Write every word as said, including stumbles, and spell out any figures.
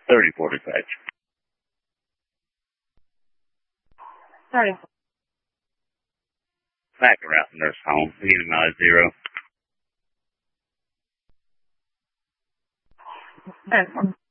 thirty forty-five. Sorry. Back around the nurse home. Beginning mileage zero. Okay.